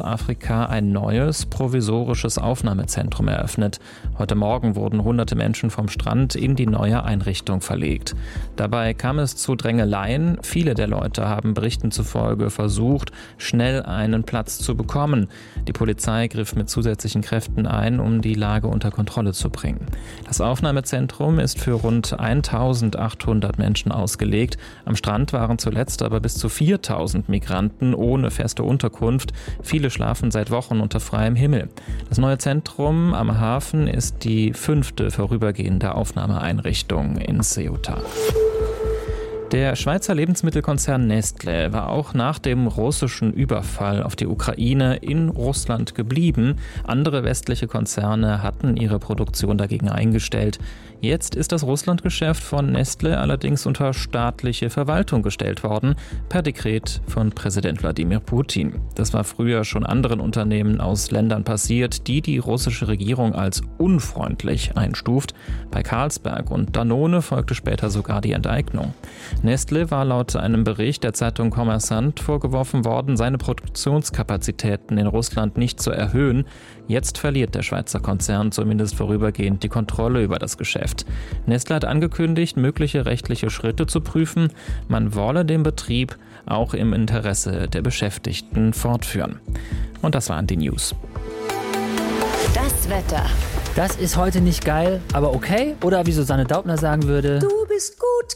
Ostafrika ein neues, provisorisches Aufnahmezentrum eröffnet. Heute Morgen wurden hunderte Menschen vom Strand in die neue Einrichtung verlegt. Dabei kam es zu Drängeleien. Viele der Leute haben Berichten zufolge versucht, schnell einen Platz zu bekommen. Die Polizei griff mit zusätzlichen Kräften ein, um die Lage unter Kontrolle zu bringen. Das Aufnahmezentrum ist für rund 1800 Menschen ausgelegt. Am Strand waren zuletzt aber bis zu 4000 Migranten ohne feste Unterkunft. Viele schlafen seit Wochen unter freiem Himmel. Das neue Zentrum am Hafen ist die 5. vorübergehende Aufnahmeeinrichtung in Ceuta. Der Schweizer Lebensmittelkonzern Nestlé war auch nach dem russischen Überfall auf die Ukraine in Russland geblieben. Andere westliche Konzerne hatten ihre Produktion dagegen eingestellt. Jetzt ist das Russlandgeschäft von Nestlé allerdings unter staatliche Verwaltung gestellt worden, per Dekret von Präsident Wladimir Putin. Das war früher schon anderen Unternehmen aus Ländern passiert, die russische Regierung als unfreundlich einstuft. Bei Carlsberg und Danone folgte später sogar die Enteignung. Nestlé war laut einem Bericht der Zeitung Kommersant vorgeworfen worden, seine Produktionskapazitäten in Russland nicht zu erhöhen. Jetzt verliert der Schweizer Konzern zumindest vorübergehend die Kontrolle über das Geschäft. Nestlé hat angekündigt, mögliche rechtliche Schritte zu prüfen. Man wolle den Betrieb auch im Interesse der Beschäftigten fortführen. Und das waren die News. Das Wetter. Das ist heute nicht geil, aber okay. Oder wie Susanne Daubner sagen würde: Du bist gut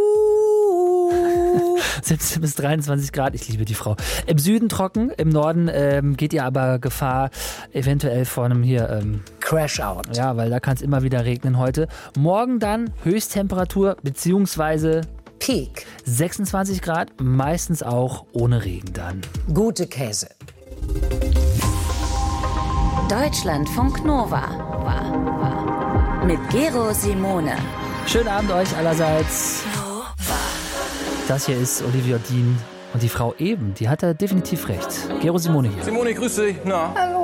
genug. 17 bis 23 Grad, ich liebe die Frau. Im Süden trocken, im Norden geht ihr aber Gefahr eventuell vor einem Crash-Out. Ja, weil da kann es immer wieder regnen heute. Morgen dann Höchsttemperatur bzw. Peak. 26 Grad, meistens auch ohne Regen dann. Gute Käse. Deutschlandfunk Nova. Mit Gero Simone. Schönen Abend euch allerseits. Das hier ist Olivia Dean und die Frau eben, die hat da definitiv recht. Gero Simone hier. Simone, grüß dich. Na? Hallo.